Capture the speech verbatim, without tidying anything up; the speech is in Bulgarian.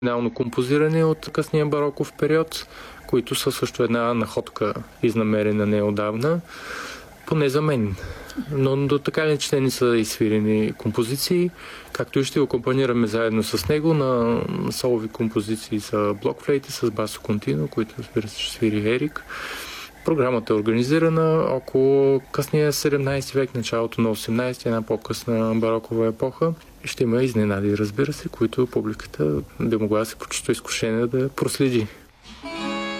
оригинално композирани от късния бароков период, които са също една находка, изнамерена неодавна, поне за мен. Но до така ли, че те не са изсвирени композиции, както и ще акомпанираме заедно с него на солови композиции за блокфлейти с басо контино, които разбира се ще свири Ерик. Програмата е организирана около късния седемнайсети век, началото на осемнайсети, една по-късна барокова епоха. Ще има изненади, разбира се, които публиката би могла да се почувства изкушена да проследи.